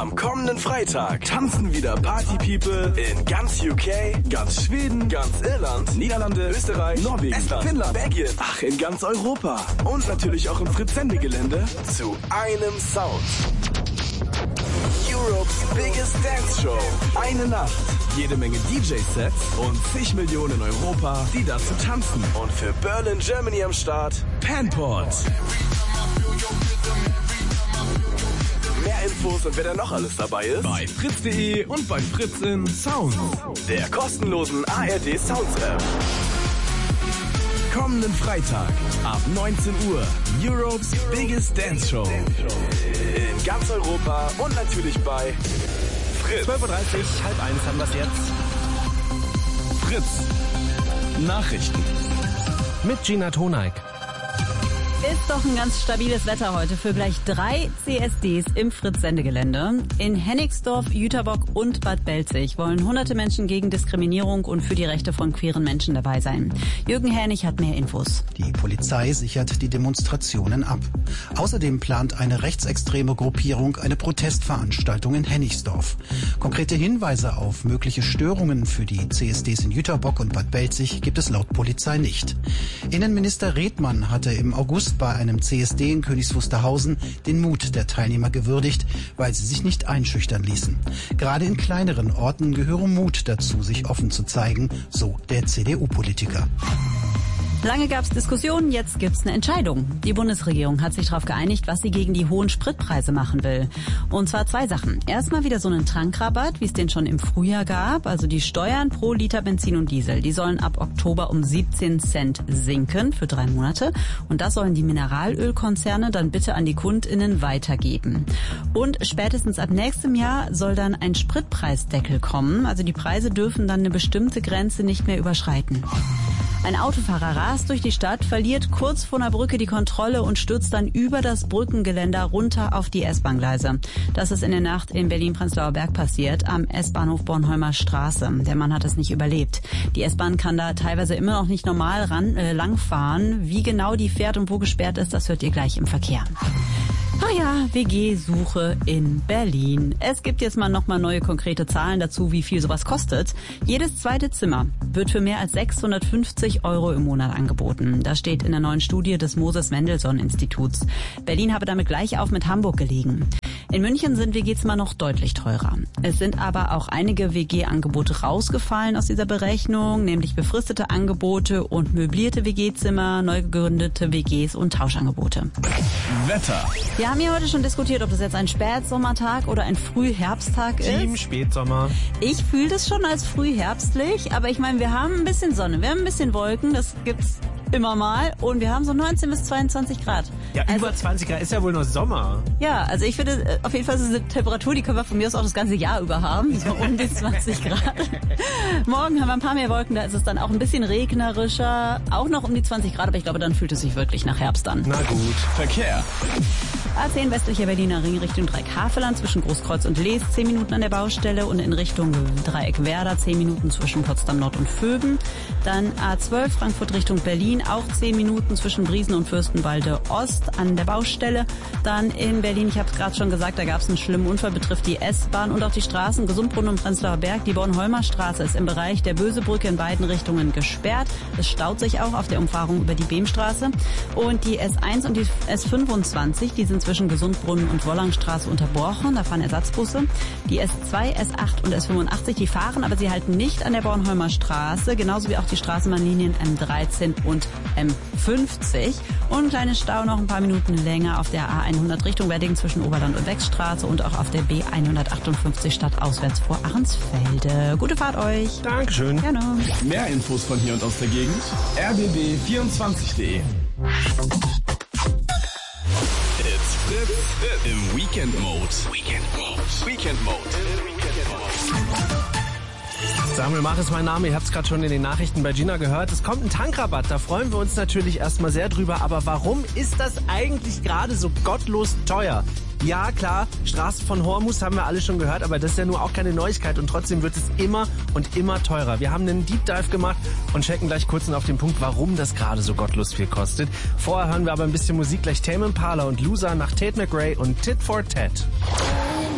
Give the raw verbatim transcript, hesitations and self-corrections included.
Am kommenden Freitag tanzen wieder Party-People in ganz U K, ganz Schweden, ganz Irland, Niederlande, Österreich, Norwegen, Estland, Finnland, Belgien, ach, in ganz Europa. Und natürlich auch im Fritz-Sende-Gelände zu einem Sound. Europe's biggest dance show. Eine Nacht, jede Menge D J-Sets und zig Millionen in Europa, die dazu tanzen. Und für Berlin, Germany am Start, Panport. Mehr Infos und wer da noch alles dabei ist, bei fritz punkt de und bei Fritz in Sound, der kostenlosen A R D Sounds App. Kommenden Freitag ab neunzehn Uhr Europe's biggest dance show. In ganz Europa und natürlich bei Fritz. zwölf Uhr dreißig, halb eins haben wir es jetzt. Fritz. Nachrichten. Mit Gina Toneik. Ist doch ein ganz stabiles Wetter heute für gleich drei C S Ds im Fritz-Sende-Gelände. In Hennigsdorf, Jüterbock und Bad Belzig wollen hunderte Menschen gegen Diskriminierung und für die Rechte von queeren Menschen dabei sein. Jürgen Herrnig hat mehr Infos. Die Polizei sichert die Demonstrationen ab. Außerdem plant eine rechtsextreme Gruppierung eine Protestveranstaltung in Hennigsdorf. Konkrete Hinweise auf mögliche Störungen für die C S Ds in Jüterbock und Bad Belzig gibt es laut Polizei nicht. Innenminister Redmann hatte im August bei einem C S D in Königs Wusterhausen den Mut der Teilnehmer gewürdigt, weil sie sich nicht einschüchtern ließen. Gerade in kleineren Orten gehöre Mut dazu, sich offen zu zeigen, so der C D U-Politiker. Lange gab es Diskussionen, jetzt gibt's eine Entscheidung. Die Bundesregierung hat sich darauf geeinigt, was sie gegen die hohen Spritpreise machen will. Und zwar zwei Sachen. Erstmal wieder so einen Tankrabatt, wie es den schon im Frühjahr gab. Also die Steuern pro Liter Benzin und Diesel, die sollen ab Oktober um siebzehn Cent sinken für drei Monate. Und das sollen die Mineralölkonzerne dann bitte an die KundInnen weitergeben. Und spätestens ab nächstem Jahr soll dann ein Spritpreisdeckel kommen. Also die Preise dürfen dann eine bestimmte Grenze nicht mehr überschreiten. Ein Autofahrer rast durch die Stadt, verliert kurz vor einer Brücke die Kontrolle und stürzt dann über das Brückengeländer runter auf die S-Bahn-Gleise. Das ist in der Nacht in Berlin-Prenzlauer Berg passiert, am S-Bahnhof Bornholmer Straße. Der Mann hat es nicht überlebt. Die S-Bahn kann da teilweise immer noch nicht normal ran, äh, langfahren. Wie genau die fährt und wo gesperrt ist, das hört ihr gleich im Verkehr. Ach ja, W G-Suche in Berlin. Es gibt jetzt mal nochmal neue konkrete Zahlen dazu, wie viel sowas kostet. Jedes zweite Zimmer wird für mehr als sechshundertfünfzig Euro im Monat angeboten. Das steht in der neuen Studie des Moses-Mendelssohn-Instituts. Berlin habe damit gleich auf mit Hamburg gelegen. In München sind W G-Zimmer noch deutlich teurer. Es sind aber auch einige W G-Angebote rausgefallen aus dieser Berechnung, nämlich befristete Angebote und möblierte W G-Zimmer, neu gegründete W Gs und Tauschangebote. Wetter. Wir haben hier heute schon diskutiert, ob das jetzt ein Spätsommertag oder ein Frühherbsttag ist. Team Spätsommer. Ich fühle das schon als frühherbstlich, aber ich meine, wir haben ein bisschen Sonne, wir haben ein bisschen Wolken, das gibt's immer mal und wir haben so neunzehn bis zweiundzwanzig Grad. Ja, also, über zwanzig Grad ist ja wohl noch Sommer. Ja, also ich finde, auf jeden Fall ist es eine Temperatur, die können wir von mir aus auch das ganze Jahr über haben, so um die zwanzig Grad. Morgen haben wir ein paar mehr Wolken, da ist es dann auch ein bisschen regnerischer, auch noch um die zwanzig Grad, aber ich glaube, dann fühlt es sich wirklich nach Herbst an. Na gut. Verkehr. A zehn westlicher Berliner Ring Richtung Dreieck-Havelland zwischen Großkreuz und Lees, zehn Minuten an der Baustelle und in Richtung Dreieck-Werder, zehn Minuten zwischen Potsdam Nord und Vöben. Dann A zwölf Frankfurt Richtung Berlin, auch zehn Minuten zwischen Briesen und Fürstenwalde Ost an der Baustelle. Dann in Berlin, ich habe es gerade schon gesagt, da gab es einen schlimmen Unfall, betrifft die S-Bahn und auch die Straßen Gesundbrunnen und Prenzlauer Berg. Die Bornholmer Straße ist im Bereich der Bösebrücke in beiden Richtungen gesperrt. Es staut sich auch auf der Umfahrung über die Behmstraße. Und die S eins und die S fünfundzwanzig, die sind zwischen Gesundbrunnen und Wollangstraße unterbrochen. Da fahren Ersatzbusse. Die S zwei, S acht und S fünfundachtzig, die fahren, aber sie halten nicht an der Bornholmer Straße. Genauso wie auch die Straßenbahnlinien M dreizehn und M fünfzig. Und ein kleines Stau noch ein paar Minuten länger auf der A hundert Richtung Wedding zwischen Oberland und Wechstraße und auch auf der B hundertachtundfünfzig stadtauswärts vor Ahrensfelde. Gute Fahrt euch. Dankeschön. Gerne. Mehr Infos von hier und aus der Gegend. r b b vierundzwanzig punkt de. It's Fritz im Weekend Mode. Weekend Mode. Weekend Mode. Weekend Mode. Samuel Mach ist mein Name, ihr habt es gerade schon in den Nachrichten bei Gina gehört. Es kommt ein Tankrabatt, da freuen wir uns natürlich erstmal sehr drüber. Aber warum ist das eigentlich gerade so gottlos teuer? Ja, klar, Straße von Hormus haben wir alle schon gehört, aber das ist ja nur auch keine Neuigkeit und trotzdem wird es immer und immer teurer. Wir haben einen Deep Dive gemacht und checken gleich kurz auf den Punkt, warum das gerade so gottlos viel kostet. Vorher hören wir aber ein bisschen Musik, gleich Tame Impala und Loser nach Tate McRae und Tit for Tat.